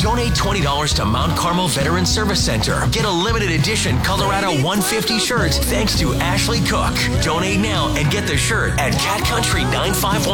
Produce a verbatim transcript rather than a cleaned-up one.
Donate twenty dollars to Mount Carmel Veteran Service Center. Get a limited edition Colorado one fifty shirts thanks to Ashley Cook. Donate now and get the shirt at cat country nine five one.